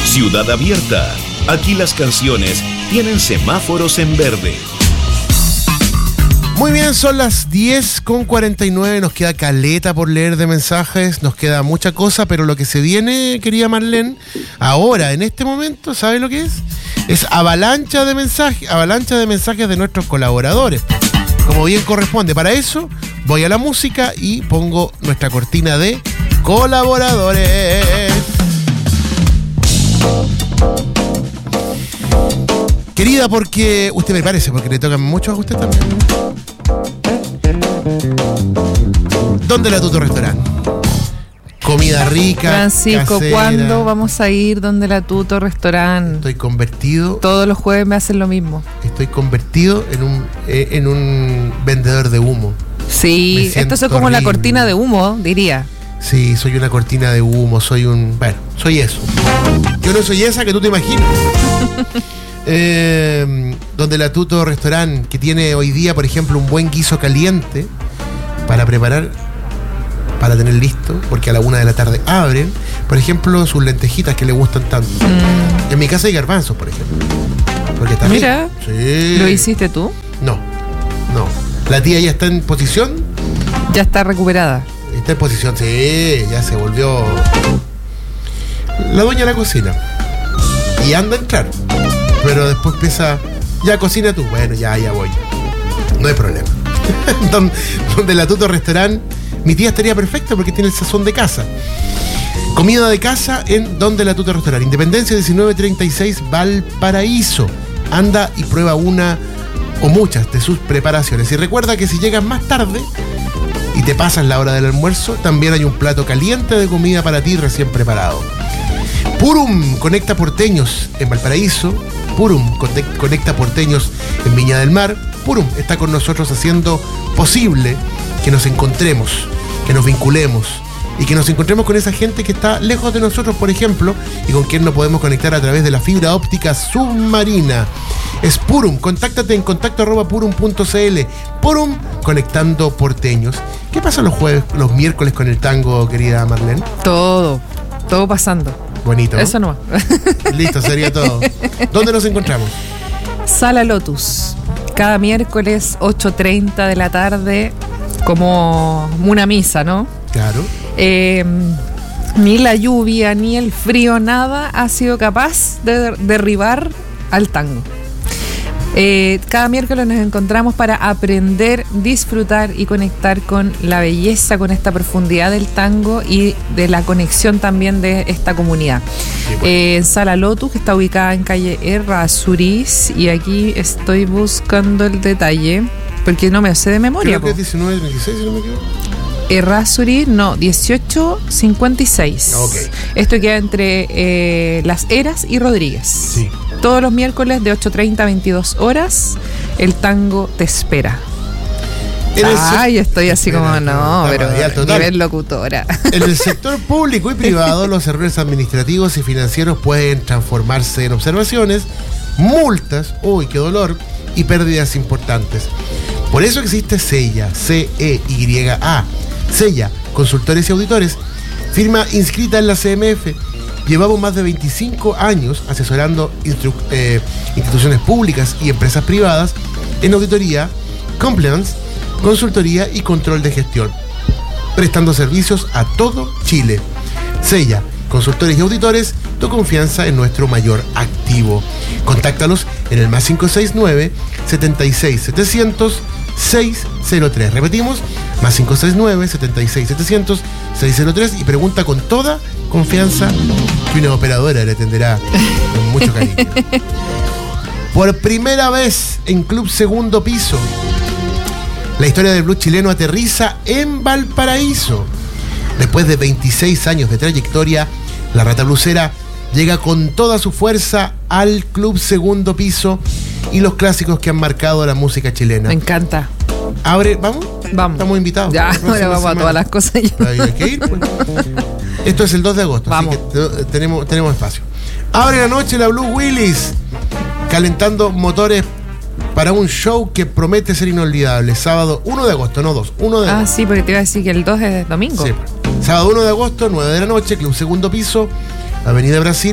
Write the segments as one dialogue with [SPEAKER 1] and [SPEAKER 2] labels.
[SPEAKER 1] Ciudad Abierta. Aquí las canciones tienen semáforos en verde.
[SPEAKER 2] Muy bien, son las 10:49, nos queda caleta por leer de mensajes, nos queda mucha cosa, pero lo que se viene, querida Marlene, ahora, en este momento, ¿sabe lo que es? Es avalancha de mensajes de nuestros colaboradores, como bien corresponde. Para eso, voy a la música y pongo nuestra cortina de colaboradores. Querida, porque usted me parece, porque le tocan mucho a usted también. ¿Dónde la Tuto Restaurante? Comida rica,
[SPEAKER 3] Francisco,
[SPEAKER 2] casera.
[SPEAKER 3] ¿cuándo vamos a ir donde la Tuto Restaurante?
[SPEAKER 2] Estoy convertido.
[SPEAKER 3] Todos los jueves me hacen lo mismo.
[SPEAKER 2] Estoy convertido en un vendedor de humo.
[SPEAKER 3] Sí, esto es como
[SPEAKER 2] horrible.
[SPEAKER 3] la cortina de humo, diría.
[SPEAKER 2] Sí, soy una cortina de humo, soy eso. Yo no soy esa que tú te imaginas. Donde la Tuto Restaurante, que tiene hoy día, por ejemplo, un buen guiso caliente para preparar, para tener listo, porque a la 1 de la tarde abren, por ejemplo, sus lentejitas que le gustan tanto. En mi casa hay garbanzos, por ejemplo. Porque está
[SPEAKER 3] Mira,
[SPEAKER 2] sí.
[SPEAKER 3] ¿Lo hiciste tú?
[SPEAKER 2] No. La tía ya está en posición.
[SPEAKER 3] Ya está recuperada.
[SPEAKER 2] Está en posición, sí, ya se volvió la dueña de la cocina. Y anda a entrar. Pero después empieza, ya cocina tú. Bueno, ya voy. No hay problema. Donde la Tuto Restaurante, mi tía estaría perfecta porque tiene el sazón de casa. Comida de casa en Donde la Tuto Restaurante. Independencia 1936, Valparaíso. Anda y prueba una o muchas de sus preparaciones. Y recuerda que si llegas más tarde y te pasas la hora del almuerzo, también hay un plato caliente de comida para ti recién preparado. Purum conecta porteños en Valparaíso. Purum conecta porteños en Viña del Mar. Purum está con nosotros haciendo posible que nos encontremos, que nos vinculemos y que nos encontremos con esa gente que está lejos de nosotros, por ejemplo, y con quien nos podemos conectar a través de la fibra óptica submarina. Es Purum, contáctate en contacto@purum.cl. Purum conectando porteños. ¿Qué pasa los miércoles con el tango, querida Marlene?
[SPEAKER 3] Todo pasando.
[SPEAKER 2] Bonito, ¿no?
[SPEAKER 3] Eso no.
[SPEAKER 2] Listo, sería todo. ¿Dónde nos encontramos?
[SPEAKER 3] Sala Lotus. Cada miércoles 8:30 de la tarde, como una misa, ¿no?
[SPEAKER 2] Claro.
[SPEAKER 3] Ni la lluvia, ni el frío, nada ha sido capaz de derribar al tango. Cada miércoles nos encontramos para aprender, disfrutar y conectar con la belleza, con esta profundidad del tango y de la conexión también de esta comunidad.
[SPEAKER 2] Sí, bueno.
[SPEAKER 3] Sala Lotus, que está ubicada en calle Errázuriz, y aquí estoy buscando el detalle porque no me sé de memoria.
[SPEAKER 2] Creo que es 1936, si no me equivoco.
[SPEAKER 3] Errázuriz, no, 1856.
[SPEAKER 2] Ok.
[SPEAKER 3] Esto queda entre Las Heras y Rodríguez.
[SPEAKER 2] Sí.
[SPEAKER 3] Todos los miércoles de 8:30 a 22 horas, el tango te espera. Ay, estoy así como, no, pero nivel locutora.
[SPEAKER 2] En el sector público y privado, los errores administrativos y financieros pueden transformarse en observaciones, multas, uy, qué dolor, y pérdidas importantes. Por eso existe Sella, C-E-Y-A, Sella, Consultores y Auditores, firma inscrita en la CMF. Llevamos más de 25 años asesorando instituciones públicas y empresas privadas en auditoría, compliance, consultoría y control de gestión, prestando servicios a todo Chile. Sella, Consultores y Auditores, tu confianza en nuestro mayor activo. Contáctalos en el +569 76 700 603. Repetimos, +569 76 700 603, y pregunta con toda confianza que una operadora le atenderá con mucho cariño. Por primera vez en Club Segundo Piso, la historia del blues chileno aterriza en Valparaíso. Después de 26 años de trayectoria, la Rata Blusera llega con toda su fuerza al Club Segundo Piso y los clásicos que han marcado la música chilena.
[SPEAKER 3] Me encanta.
[SPEAKER 2] Abre, ¿vamos?
[SPEAKER 3] Vamos.
[SPEAKER 2] Estamos invitados.
[SPEAKER 3] Ya, ahora vamos a todas las cosas ya.
[SPEAKER 2] Hay que ir, pues. Esto es el 2 de agosto,
[SPEAKER 3] vamos.
[SPEAKER 2] Así que tenemos espacio. Abre la noche la Blue Willis, calentando motores para un show que promete ser inolvidable. Sábado 1 de agosto, no 2, 1 de agosto.
[SPEAKER 3] Sí, porque te iba a decir que el 2 es domingo.
[SPEAKER 2] Sí. Sábado 1 de agosto, 9 de la noche, Club Segundo Piso, Avenida Brasil,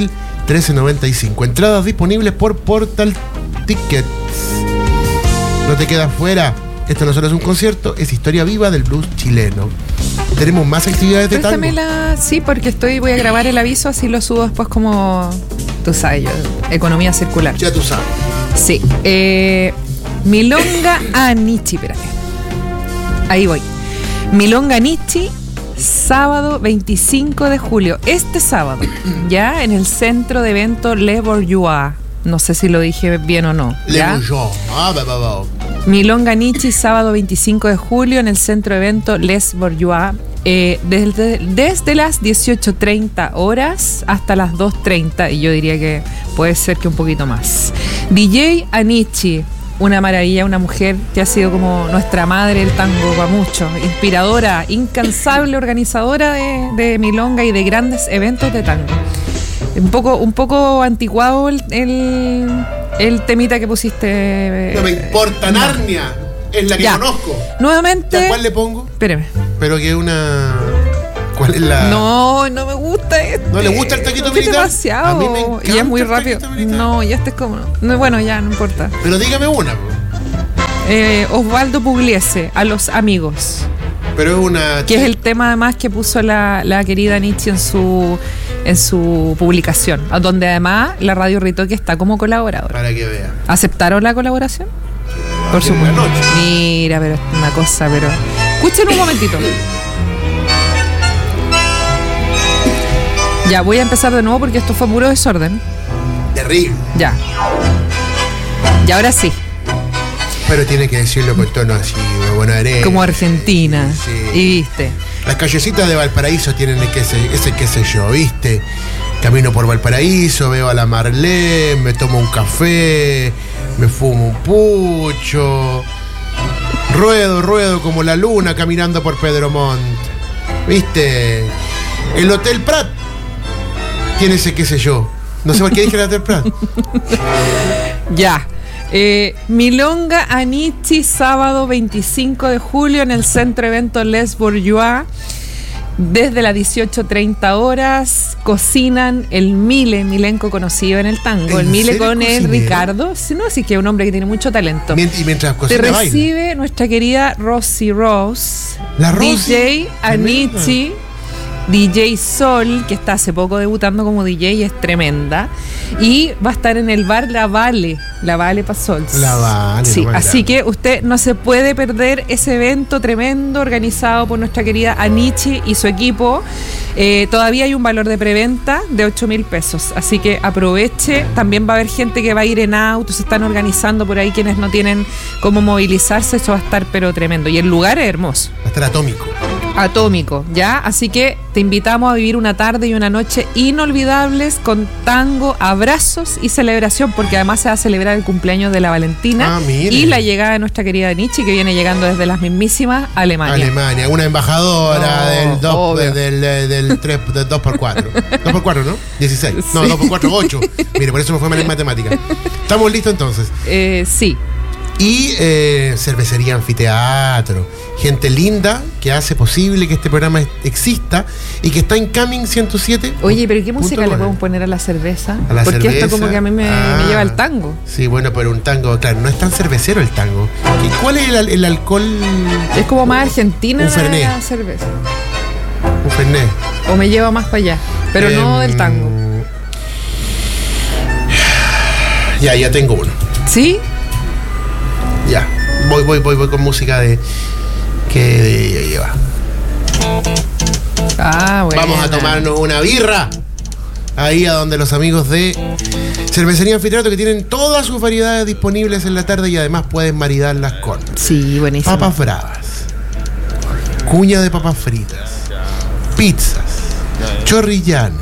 [SPEAKER 2] 13.95. Entradas disponibles por Portal Tickets. No te quedas fuera. Esto no solo es un concierto, es historia viva del blues chileno. Tenemos más actividades de tango.
[SPEAKER 3] Sí, porque voy a grabar el aviso, así lo subo después como, tú sabes, economía circular.
[SPEAKER 2] Ya tú sabes.
[SPEAKER 3] Sí. Milonga Anichi, espérate. Ahí voy. Milonga Anichi, sábado 25 de julio. Este sábado, ya en el centro de evento Le Bourgeois. No sé si lo dije bien o no.
[SPEAKER 2] Le Bourgeois.
[SPEAKER 3] Milonga Anichi, sábado 25 de julio en el centro de evento Les Bourgeois. Desde las 18:30 horas hasta las 2:30, y yo diría que puede ser que un poquito más. DJ Anichi, una maravilla, una mujer que ha sido como nuestra madre del tango para mucho, inspiradora, incansable organizadora de milonga y de grandes eventos de tango. Un poco anticuado el temita que pusiste.
[SPEAKER 2] No me importa, Narnia. Es la que conozco.
[SPEAKER 3] Nuevamente.
[SPEAKER 2] ¿A cuál le pongo?
[SPEAKER 3] Espérame.
[SPEAKER 2] Pero que una. ¿Cuál es la.?
[SPEAKER 3] No me gusta esto.
[SPEAKER 2] ¿No le gusta el taquito militar?
[SPEAKER 3] Demasiado.
[SPEAKER 2] A mí me encanta.
[SPEAKER 3] Y es muy rápido. No, ya este es como. No, bueno, ya, no importa.
[SPEAKER 2] Pero dígame una.
[SPEAKER 3] Osvaldo Pugliese, A los amigos.
[SPEAKER 2] Pero es una.
[SPEAKER 3] Que es el tema además que puso la querida Nietzsche en su publicación, donde además la Radio Ritoque está como colaboradora.
[SPEAKER 2] Para que vea.
[SPEAKER 3] ¿Aceptaron la colaboración? Por supuesto. Mira, pero es una cosa, pero. Escuchen un momentito. Ya, voy a empezar de nuevo porque esto fue puro desorden.
[SPEAKER 2] Terrible.
[SPEAKER 3] Ya. Y ahora sí.
[SPEAKER 2] Pero tiene que decirlo con tono así, de buena arena.
[SPEAKER 3] Como Argentina.
[SPEAKER 2] Sí.
[SPEAKER 3] Y viste.
[SPEAKER 2] Las callecitas de Valparaíso tienen ese qué sé yo, ¿viste? Camino por Valparaíso, veo a la Marlene, me tomo un café, me fumo un pucho, ruedo como la luna caminando por Pedro Montt. ¿Viste? El Hotel Prat tiene ese qué sé yo. No sé por qué dije el Hotel Prat.
[SPEAKER 3] Ya. Milonga Anichi, sábado 25 de julio en el centro evento Les Bourgeois. Desde las 18:30 horas cocinan el milenco conocido en el tango. El Mile con el Ricardo. No, sí que es un hombre que tiene mucho talento.
[SPEAKER 2] Y mientras cocina,
[SPEAKER 3] te recibe baila nuestra querida Rosy Rose.
[SPEAKER 2] La Rosy.
[SPEAKER 3] DJ Anichi. DJ Sol, que está hace poco debutando como DJ y es tremenda. Y va a estar en el bar La Vale Pasols.
[SPEAKER 2] La Vale.
[SPEAKER 3] Sí, así que usted no se puede perder ese evento tremendo organizado por nuestra querida Anichi y su equipo. Todavía hay un valor de preventa de 8.000 pesos, así que aproveche. También va a haber gente que va a ir en auto, se están organizando por ahí quienes no tienen cómo movilizarse. Eso va a estar pero tremendo. Y el lugar es hermoso.
[SPEAKER 2] Va a estar
[SPEAKER 3] atómico, ¿ya? Así que te invitamos a vivir una tarde y una noche inolvidables con tango, abrazos y celebración, porque además se va a celebrar el cumpleaños de la Valentina y la llegada de nuestra querida Nietzsche, que viene llegando desde las mismísimas Alemania,
[SPEAKER 2] una embajadora del 2x4. 2x4, ¿no? 16. No, 2x4, 8. Mire, por eso me fue mal en matemática. ¿Estamos listos entonces?
[SPEAKER 3] Sí.
[SPEAKER 2] Y cervecería Anfiteatro, gente linda que hace posible que este programa exista y que está en Coming 107.
[SPEAKER 3] Oye, pero ¿qué música le podemos poner a la cerveza?
[SPEAKER 2] Porque
[SPEAKER 3] cerveza, esto como que a mí me lleva al tango.
[SPEAKER 2] Sí, bueno, pero un tango, claro, no es tan cervecero el tango. ¿Cuál es el alcohol?
[SPEAKER 3] Es como más argentina la cerveza.
[SPEAKER 2] Un fernet.
[SPEAKER 3] O me lleva más para allá, pero no del tango.
[SPEAKER 2] Ya tengo uno.
[SPEAKER 3] ¿Sí?
[SPEAKER 2] Ya, voy con música que lleva.
[SPEAKER 3] Bueno.
[SPEAKER 2] Vamos a tomarnos una birra ahí a donde los amigos de Cervecería Anfiteatro, que tienen todas sus variedades disponibles en la tarde y además pueden maridarlas con papas bravas, cuña de papas fritas, pizzas, chorrillanas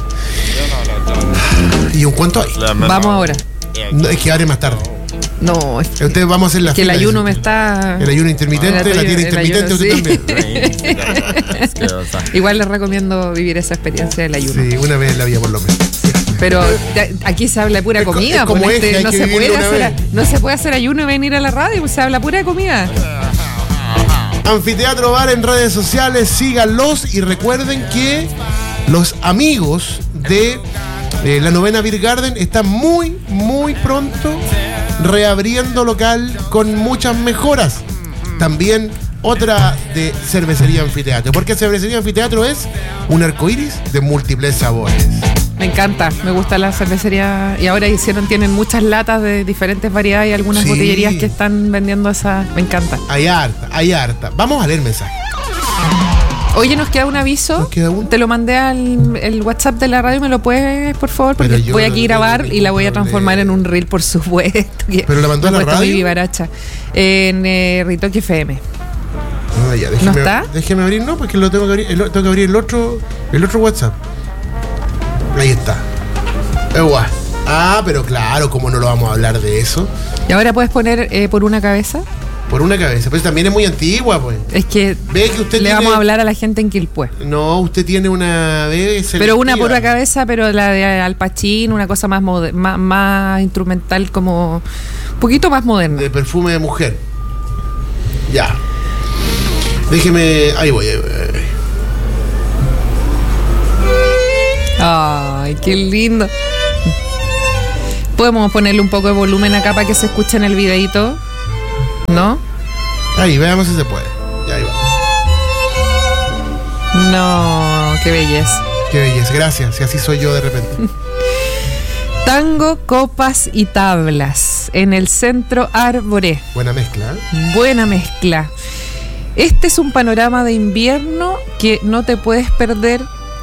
[SPEAKER 2] y un cuento ahí.
[SPEAKER 3] Vamos ahora.
[SPEAKER 2] No, es que abre más tarde.
[SPEAKER 3] No, es
[SPEAKER 2] que ustedes vamos a hacer la
[SPEAKER 3] que el ayuno me está.
[SPEAKER 2] El ayuno intermitente, la tiene intermitente usted también.
[SPEAKER 3] Igual les recomiendo vivir esa experiencia del ayuno.
[SPEAKER 2] Sí, una vez en la vida por lo menos.
[SPEAKER 3] Pero aquí se habla de pura comida,
[SPEAKER 2] es como no
[SPEAKER 3] se puede hacer ayuno y venir a la radio, pues se habla pura de comida.
[SPEAKER 2] Anfiteatro Bar en redes sociales, síganlos y recuerden que los amigos de La novena Beer Garden está muy, muy pronto reabriendo local con muchas mejoras. También otra de Cervecería Anfiteatro, porque Cervecería Anfiteatro es un arcoíris de múltiples sabores.
[SPEAKER 3] Me encanta, me gusta la cervecería. Y ahora tienen muchas latas de diferentes variedades y algunas botillerías que están vendiendo esa. Me encanta.
[SPEAKER 2] Hay harta. Vamos a leer mensajes.
[SPEAKER 3] Oye, nos queda un aviso.
[SPEAKER 2] ¿Nos queda uno?
[SPEAKER 3] Te lo mandé al el WhatsApp de la radio. ¿Me lo puedes, por favor? Porque voy aquí a grabar y la voy a transformar en un reel, por supuesto.
[SPEAKER 2] ¿Pero la mandó a la radio?
[SPEAKER 3] Mi vivaracha. En Ritoque FM.
[SPEAKER 2] Ya,
[SPEAKER 3] ¿No está?
[SPEAKER 2] Déjeme abrir, no, porque lo tengo que abrir. Tengo que abrir el otro WhatsApp. Ahí está. Pero claro, ¿cómo no lo vamos a hablar de eso?
[SPEAKER 3] Y ahora puedes poner por una cabeza.
[SPEAKER 2] Por una cabeza, pues también es muy antigua, pues.
[SPEAKER 3] Es que,
[SPEAKER 2] ve que usted
[SPEAKER 3] vamos a hablar a la gente en Quilpué.
[SPEAKER 2] No, usted tiene una
[SPEAKER 3] pero una pura cabeza, pero la de Al Pacino, una cosa más instrumental, como un poquito más moderna.
[SPEAKER 2] De perfume de mujer. Ya. Déjeme. Ahí voy.
[SPEAKER 3] Ay, qué lindo. Podemos ponerle un poco de volumen acá para que se escuche en el videito, ¿no?
[SPEAKER 2] Ahí, veamos si se puede. Ya, ahí va.
[SPEAKER 3] No, qué belleza.
[SPEAKER 2] Qué belleza, gracias. Y así soy yo de repente.
[SPEAKER 3] Tango, copas y tablas en el Centro Arboré.
[SPEAKER 2] Buena mezcla.
[SPEAKER 3] Buena mezcla. Este es un panorama de invierno que no te puedes perder.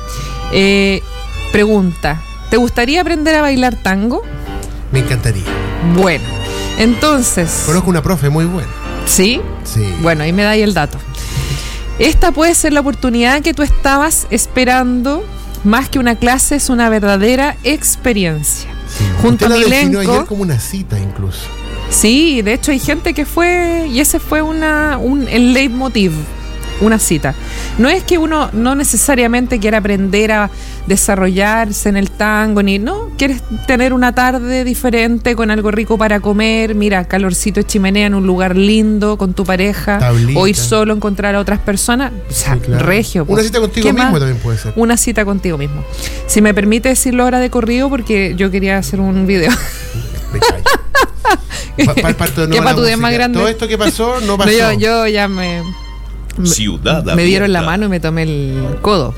[SPEAKER 3] Pregunta, ¿te gustaría aprender a bailar tango?
[SPEAKER 2] Me encantaría.
[SPEAKER 3] Bueno, entonces...
[SPEAKER 2] Conozco una profe muy buena.
[SPEAKER 3] ¿Sí?
[SPEAKER 2] Sí.
[SPEAKER 3] Bueno, ahí me da ahí el dato. Esta puede ser la oportunidad que tú estabas esperando. Más que una clase, es una verdadera experiencia.
[SPEAKER 2] Sí.
[SPEAKER 3] Junto a mi elenco...
[SPEAKER 2] ayer como una cita incluso.
[SPEAKER 3] Sí, de hecho hay gente que fue... Y ese fue el leitmotiv. Una cita. No es que uno no necesariamente quiera aprender a desarrollarse en el tango, quieres tener una tarde diferente con algo rico para comer, mira, calorcito de chimenea en un lugar lindo con tu pareja,
[SPEAKER 2] tablita.
[SPEAKER 3] O ir solo a encontrar a otras personas, o sea, sí, claro. Regio.
[SPEAKER 2] Una cita contigo mismo también puede ser.
[SPEAKER 3] Una cita contigo mismo. Si me permite decirlo ahora de corrido, porque yo quería hacer un video.
[SPEAKER 2] Me callo. Parto de nuevo
[SPEAKER 3] la más grande.
[SPEAKER 2] Todo esto que pasó no pasó.
[SPEAKER 3] No, yo ya me dieron la mano y me tomé el codo.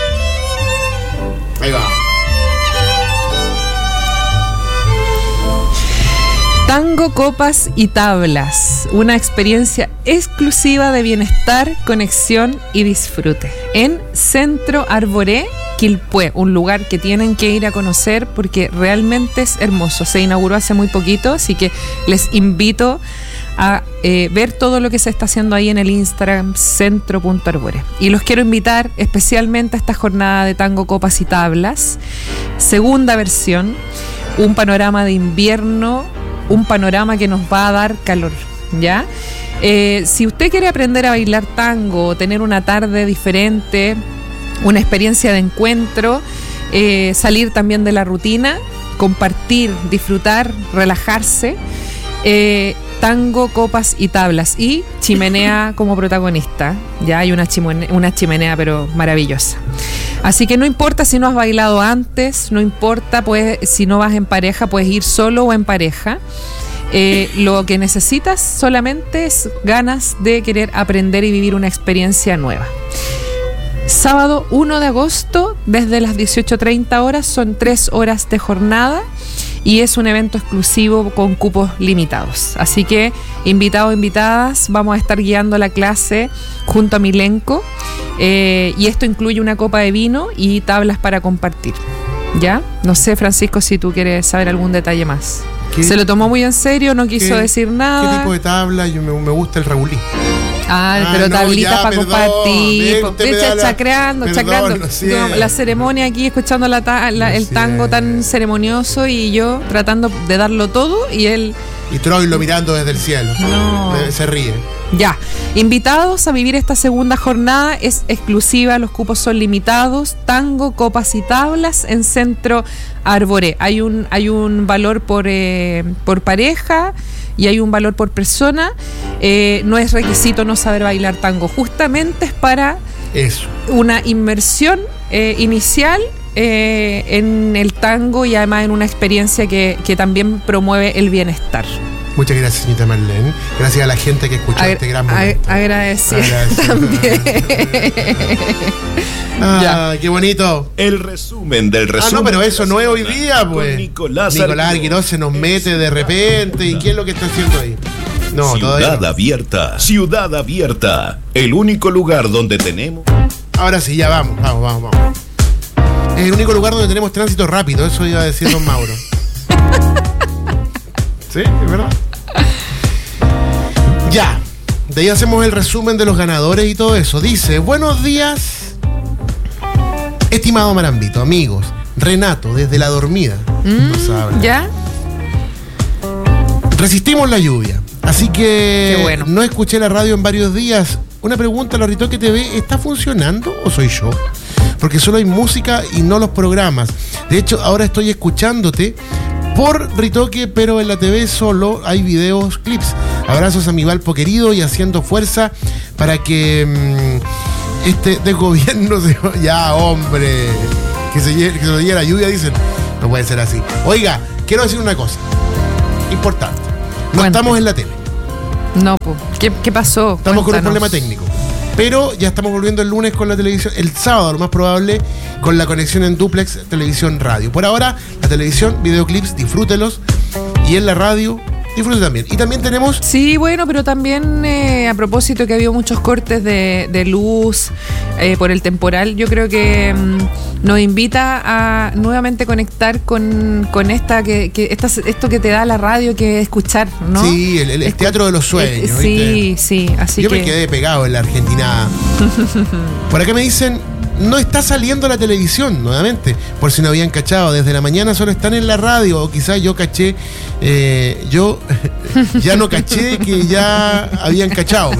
[SPEAKER 2] Ahí va.
[SPEAKER 3] Tango, copas y tablas. Una experiencia exclusiva de bienestar, conexión y disfrute. En Centro Arboré, Quilpué. Un lugar que tienen que ir a conocer porque realmente es hermoso. Se inauguró hace muy poquito, así que les invito a ver todo lo que se está haciendo ahí en el Instagram centro.arboré. Y los quiero invitar especialmente a esta jornada de tango, copas y tablas, segunda versión, un panorama de invierno, un panorama que nos va a dar calor, ¿ya? Si usted quiere aprender a bailar tango, tener una tarde diferente, una experiencia de encuentro, salir también de la rutina, compartir, disfrutar, relajarse, tango, copas y tablas y chimenea como protagonista. Ya hay una chimenea pero maravillosa. Así que no importa si no has bailado antes, no importa si no vas en pareja, puedes ir solo o en pareja. Lo que necesitas solamente es ganas de querer aprender y vivir una experiencia nueva. Sábado 1 de agosto, desde las 18:30 horas, son 3 horas de jornada. Y es un evento exclusivo con cupos limitados. Así que, invitados, invitadas, vamos a estar guiando la clase junto a mi elenco. Y esto incluye una copa de vino y tablas para compartir. ¿Ya? No sé, Francisco, si tú quieres saber algún detalle más. Se lo tomó muy en serio, no quiso decir nada.
[SPEAKER 2] ¿Qué tipo de tabla? Me gusta el raulí.
[SPEAKER 3] Pero tablitas para compartir. Chacreando.
[SPEAKER 2] Sí.
[SPEAKER 3] La ceremonia aquí, escuchando el tango tan ceremonioso y yo tratando de darlo todo y él...
[SPEAKER 2] Y Troilo mirando desde el cielo.
[SPEAKER 3] No.
[SPEAKER 2] Se ríe.
[SPEAKER 3] Ya. Invitados a vivir esta segunda jornada, es exclusiva, los cupos son limitados. Tango, copas y tablas en Centro Arboré. Hay un valor por pareja y hay un valor por persona. No es requisito no saber bailar tango, justamente es para
[SPEAKER 2] eso,
[SPEAKER 3] una inmersión inicial en el tango y además en una experiencia que también promueve el bienestar.
[SPEAKER 2] Muchas gracias, señorita Marlene. Gracias a la gente que escuchó este gran momento.
[SPEAKER 3] Agradecida también.
[SPEAKER 2] Qué bonito.
[SPEAKER 1] El resumen del resumen.
[SPEAKER 2] No, pero eso no es hoy día, pues.
[SPEAKER 1] Nicolás
[SPEAKER 2] Arguido se nos mete de repente. ¿Y qué es lo que está haciendo ahí? No,
[SPEAKER 1] Ciudad Abierta. Ciudad Abierta. El único lugar donde tenemos.
[SPEAKER 2] Ahora sí, ya vamos. Es el único lugar donde tenemos tránsito rápido. Eso iba a decir don Mauro. Sí, es verdad. Ya. De ahí hacemos el resumen de los ganadores y todo eso. Dice: buenos días, estimado Marambito, amigos. Renato, desde la dormida.
[SPEAKER 3] ¿Ya?
[SPEAKER 2] Resistimos la lluvia. Así que
[SPEAKER 3] qué bueno.
[SPEAKER 2] No escuché la radio en varios días. Una pregunta, la Ritoque TV, ¿está funcionando o soy yo? Porque solo hay música y no los programas. De hecho, ahora estoy escuchándote por Ritoque, pero en la TV solo hay videos, clips. Abrazos a mi Valpo querido y haciendo fuerza para que este desgobierno se... Ya, hombre, que se lo llegue la lluvia, dicen. No puede ser así. Oiga, quiero decir una cosa importante. No estamos en la tele.
[SPEAKER 3] No, pues. ¿Qué pasó?
[SPEAKER 2] Estamos con un problema técnico. Pero ya estamos volviendo el lunes con la televisión. El sábado, lo más probable, con la conexión en duplex, televisión, radio. Por ahora, la televisión, videoclips, disfrútelos. Y en la radio, disfrute también. Y también tenemos...
[SPEAKER 3] Sí, bueno, pero también a propósito que ha habido muchos cortes de luz por el temporal, yo creo que nos invita a nuevamente conectar con esto que te da la radio, que es escuchar, ¿no?
[SPEAKER 2] Sí, el teatro de los sueños.
[SPEAKER 3] Sí, sí, así
[SPEAKER 2] yo
[SPEAKER 3] que...
[SPEAKER 2] me quedé pegado en la Argentina. Por acá me dicen... No está saliendo la televisión nuevamente, por si no habían cachado. Desde la mañana solo están en la radio, o quizás yo caché, yo ya no caché que ya habían cachado.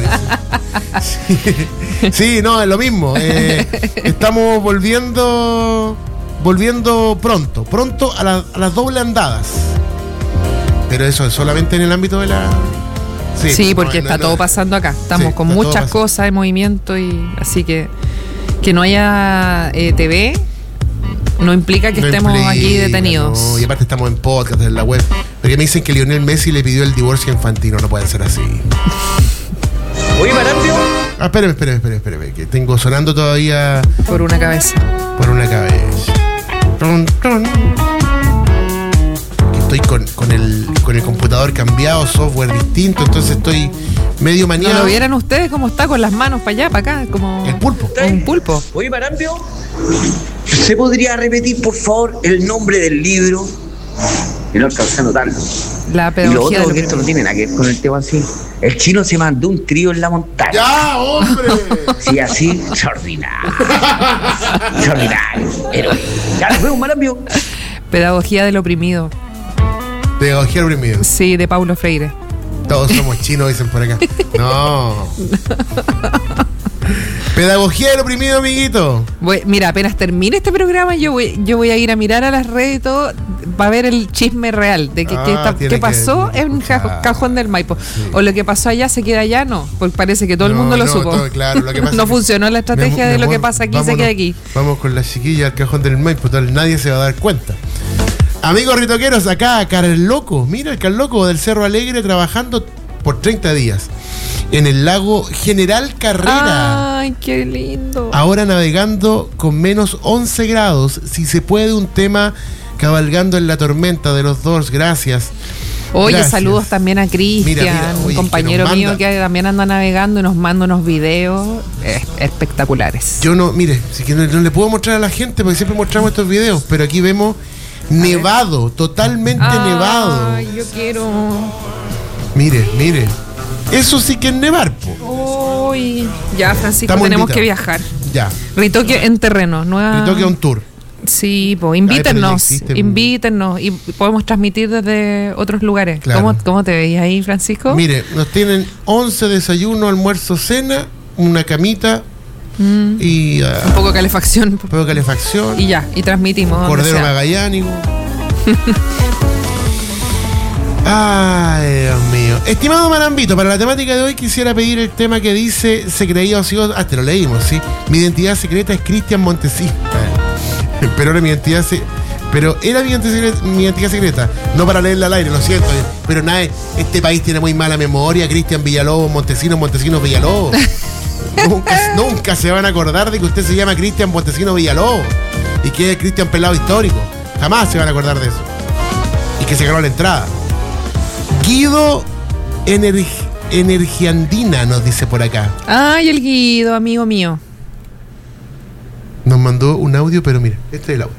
[SPEAKER 2] Sí, no, es lo mismo. Estamos volviendo pronto a las doble andadas. Pero eso es solamente en el ámbito de la...
[SPEAKER 3] Sí, porque está todo pasando acá. Estamos con muchas cosas de movimiento y así que no haya TV no implica que estemos aquí detenidos.
[SPEAKER 2] No, y aparte estamos en podcast, en la web. Porque me dicen que Lionel Messi le pidió el divorcio infantino. No puede ser así.
[SPEAKER 4] Oye, Marambio.
[SPEAKER 2] Espérame, que tengo sonando todavía.
[SPEAKER 3] Por una cabeza.
[SPEAKER 2] Que estoy con el computador cambiado, software distinto, entonces estoy medio maniado.
[SPEAKER 3] No lo vieran ustedes cómo está con las manos para allá, para acá, como
[SPEAKER 2] el pulpo.
[SPEAKER 3] Un pulpo.
[SPEAKER 4] Oye, Marambio, ¿se podría repetir, por favor, el nombre del libro? Y no alcancé a notarlo.
[SPEAKER 3] La pedagogía.
[SPEAKER 4] Y lo otro, porque esto no tiene nada que ver con el tema así. El chino se mandó un trío en la montaña.
[SPEAKER 2] ¡Ya, hombre!
[SPEAKER 4] Sí, así, extraordinario. Pero, ya nos vemos, Marambio.
[SPEAKER 3] Pedagogía del oprimido.
[SPEAKER 2] Pedagogía del oprimido.
[SPEAKER 3] Sí, de Paulo Freire.
[SPEAKER 2] Todos somos chinos, dicen por acá. No. Pedagogía del oprimido, amiguito.
[SPEAKER 3] Mira, apenas termine este programa, yo voy a ir a mirar a las redes y todo para ver el chisme real de qué pasó en un cajón del Maipo. Sí. O lo que pasó allá se queda allá, no. Porque parece que todo el mundo lo supo.
[SPEAKER 2] Claro, lo que pasa
[SPEAKER 3] no funcionó la estrategia de lo que pasa aquí, se queda aquí.
[SPEAKER 2] Vamos con la chiquilla al cajón del Maipo, nadie se va a dar cuenta. Amigos ritoqueros, acá Carloco, mira el Carloco del Cerro Alegre trabajando por 30 días en el lago General Carrera.
[SPEAKER 3] Ay, qué lindo.
[SPEAKER 2] Ahora navegando con menos 11 grados, si se puede, un tema cabalgando en la tormenta de los Doors. Gracias.
[SPEAKER 3] Oye, gracias. Saludos también a Cristian, un compañero mío que también anda navegando y nos manda unos videos espectaculares.
[SPEAKER 2] Yo no le puedo mostrar a la gente porque siempre mostramos estos videos, pero aquí vemos nevado, totalmente nevado.
[SPEAKER 3] Ay, yo quiero.
[SPEAKER 2] Mire. Eso sí que es nevar, po.
[SPEAKER 3] Uy. Ya, Francisco, tenemos que viajar.
[SPEAKER 2] Ya.
[SPEAKER 3] Ritoque en terreno.
[SPEAKER 2] Ritoque on tour.
[SPEAKER 3] Sí, pues invítennos y podemos transmitir desde otros lugares. Claro. ¿Cómo te veías ahí, Francisco?
[SPEAKER 2] Mire, nos tienen 11 desayuno, almuerzo, cena, una camita y...
[SPEAKER 3] un poco de calefacción. Y ya, y transmitimos.
[SPEAKER 2] Cordero magallánico. Ay, Dios mío. Estimado Marambito, para la temática de hoy quisiera pedir el tema que dice: se creía ocioso. Te lo leímos, ¿sí? Mi identidad secreta es Cristian Montesí. Pero era mi identidad secreta. No para leerla al aire, lo siento. Pero nada, este país tiene muy mala memoria. Cristian Villalobos, Montesinos Villalobos. nunca se van a acordar de que usted se llama Cristian Montesinos Villalobos y que es Cristian Pelado Histórico. Jamás se van a acordar de eso. Y que se ganó la entrada. Guido Energiandina nos dice por acá.
[SPEAKER 3] Ay, el Guido, amigo mío.
[SPEAKER 2] Nos mandó un audio, pero mira, este es el audio.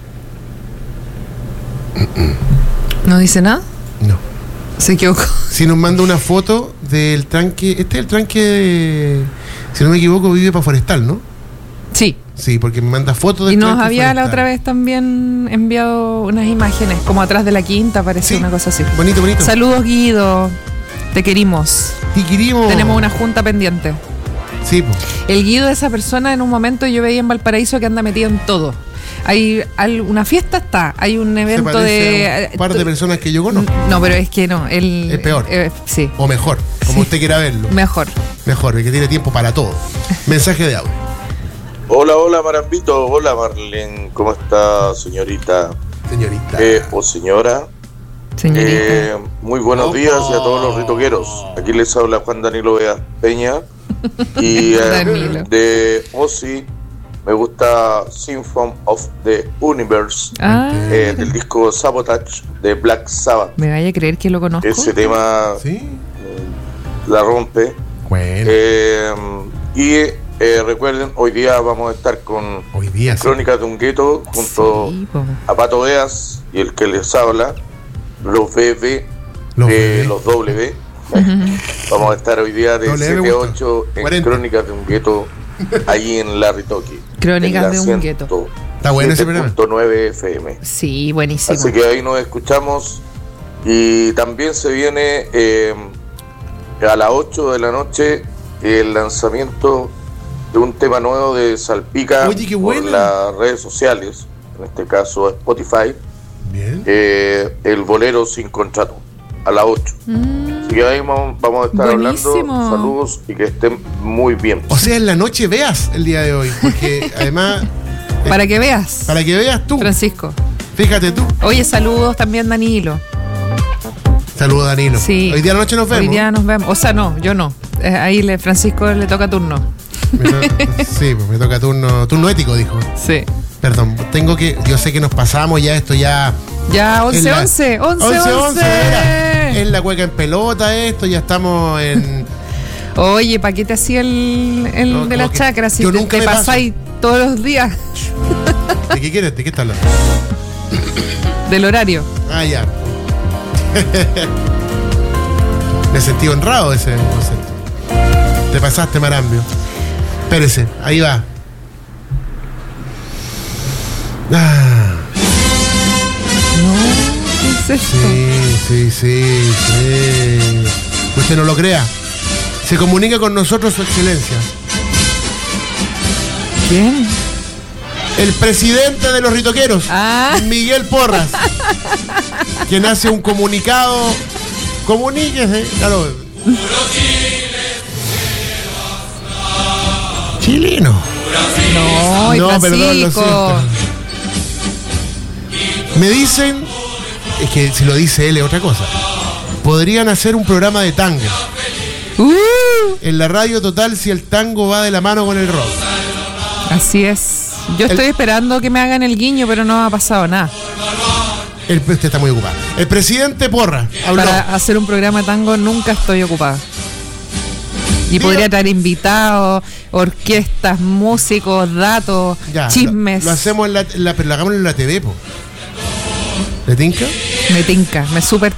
[SPEAKER 3] ¿No dice nada?
[SPEAKER 2] No.
[SPEAKER 3] Se equivocó.
[SPEAKER 2] Si nos manda una foto del tranque. Este es el tranque, si no me equivoco, vive para Forestal, ¿no?
[SPEAKER 3] Sí.
[SPEAKER 2] Sí, porque me manda fotos del
[SPEAKER 3] Y nos
[SPEAKER 2] tranque
[SPEAKER 3] había
[SPEAKER 2] Forestal.
[SPEAKER 3] la otra vez también enviado unas imágenes, como atrás de la quinta, parece,
[SPEAKER 2] Sí.
[SPEAKER 3] una cosa así.
[SPEAKER 2] Bonito.
[SPEAKER 3] Saludos, Guido. Te querimos.
[SPEAKER 2] Te queremos.
[SPEAKER 3] Tenemos una junta pendiente.
[SPEAKER 2] Sí, pues.
[SPEAKER 3] El Guido es esa persona, en un momento yo veía en Valparaíso que anda metido en todo. Hay una fiesta, hay un evento
[SPEAKER 2] Se parece
[SPEAKER 3] de...
[SPEAKER 2] a un par de personas que yo conozco.
[SPEAKER 3] No, pero es que no.
[SPEAKER 2] Es peor.
[SPEAKER 3] Sí,
[SPEAKER 2] O mejor, como usted quiera verlo.
[SPEAKER 3] mejor.
[SPEAKER 2] Mejor, el que tiene tiempo para todo. Mensaje de audio.
[SPEAKER 5] Hola, Marambito. Hola, Marlene. ¿Cómo está, señorita?
[SPEAKER 2] Señorita.
[SPEAKER 5] O señora.
[SPEAKER 3] Señorita.
[SPEAKER 5] Muy buenos días y a todos los ritoqueros. Aquí les habla Juan Danilo Vea Peña. Y
[SPEAKER 3] Danilo.
[SPEAKER 5] de Ozzy me gusta Symphony of the Universe, del disco Sabotage de Black Sabbath.
[SPEAKER 3] ¿Me vaya a creer que lo conozco?
[SPEAKER 5] Ese tema
[SPEAKER 2] ¿Sí?
[SPEAKER 5] la rompe.
[SPEAKER 2] Bueno.
[SPEAKER 5] Recuerden, hoy día vamos a estar con
[SPEAKER 2] Hoy día sí.
[SPEAKER 5] Crónicas de un Gueto junto
[SPEAKER 3] Sí, po.
[SPEAKER 5] a Pato Veas y el que les habla, los BB,
[SPEAKER 2] Los
[SPEAKER 5] los W. Vamos a estar hoy día de
[SPEAKER 2] W
[SPEAKER 5] 7 a 8 en
[SPEAKER 2] 40.
[SPEAKER 5] Crónicas de un Gueto, allí en La Ritoque.
[SPEAKER 3] Crónicas de un Gueto.
[SPEAKER 2] Está bueno ese programa.
[SPEAKER 5] 7.9 FM.
[SPEAKER 3] Sí, buenísimo.
[SPEAKER 5] Así que ahí nos escuchamos. Y también se viene a las 8 de la noche el lanzamiento de un tema nuevo de Salpica.
[SPEAKER 2] Oye, qué
[SPEAKER 5] por
[SPEAKER 2] buena.
[SPEAKER 5] las redes sociales, en este caso Spotify.
[SPEAKER 2] Bien.
[SPEAKER 5] El bolero Sin Contrato, a las 8. Así que ahí vamos a estar
[SPEAKER 3] Buenísimo.
[SPEAKER 5] hablando. Saludos y que estén muy bien.
[SPEAKER 2] O sea, en la noche veas el día de hoy. Porque además,
[SPEAKER 3] Para que veas,
[SPEAKER 2] para que veas tú.
[SPEAKER 3] Francisco.
[SPEAKER 2] Fíjate tú.
[SPEAKER 3] Oye, saludos también, Danilo.
[SPEAKER 2] Saludos, Danilo.
[SPEAKER 3] Sí.
[SPEAKER 2] Hoy día a la noche nos vemos.
[SPEAKER 3] Hoy día nos vemos. O sea, no, yo no. Ahí Francisco le toca turno.
[SPEAKER 2] Sí, pues me toca turno ético, dijo.
[SPEAKER 3] Sí.
[SPEAKER 2] Perdón, yo sé que nos pasamos ya, esto ya...
[SPEAKER 3] Ya,
[SPEAKER 2] en la-
[SPEAKER 3] 11.
[SPEAKER 2] era. Es la cueca en pelota esto, ya estamos en...
[SPEAKER 3] Oye, ¿para qué te hacía el
[SPEAKER 2] No,
[SPEAKER 3] de la
[SPEAKER 2] como que
[SPEAKER 3] chacra si
[SPEAKER 2] yo
[SPEAKER 3] te,
[SPEAKER 2] nunca
[SPEAKER 3] te
[SPEAKER 2] me paso.
[SPEAKER 3] pasáis todos los días
[SPEAKER 2] ¿De qué quieres? ¿De qué estás hablando?
[SPEAKER 3] del horario?
[SPEAKER 2] Ah, ya. Me sentí honrado de ese concepto. Te pasaste, Marambio. Espérese, ahí va. Ah,
[SPEAKER 3] ¿Qué es esto?
[SPEAKER 2] sí. Usted no lo crea. Se comunica con nosotros su excelencia.
[SPEAKER 3] ¿Quién?
[SPEAKER 2] El presidente de los ritoqueros,
[SPEAKER 3] Ah.
[SPEAKER 2] Miguel Porras, quien hace un comunicado. Comuníquese, claro. Chileno.
[SPEAKER 3] No, y
[SPEAKER 2] No, perdón, lo
[SPEAKER 3] Francisco.
[SPEAKER 2] siento. Me dicen, es que si lo dice él es otra cosa. Podrían hacer un programa de tango en la radio total si el tango va de la mano con el rock.
[SPEAKER 3] Así es. Yo estoy esperando que me hagan el guiño, pero no ha pasado nada.
[SPEAKER 2] Usted está muy ocupado. El presidente Porras habló.
[SPEAKER 3] Para hacer un programa de tango nunca estoy ocupada. Y
[SPEAKER 2] Diga-
[SPEAKER 3] podría traer invitados, orquestas, músicos, datos,
[SPEAKER 2] Ya,
[SPEAKER 3] chismes.
[SPEAKER 2] Lo hacemos pero lo hagámoslo en la TV, po. ¿Le tinca?
[SPEAKER 3] Me tinca, me súper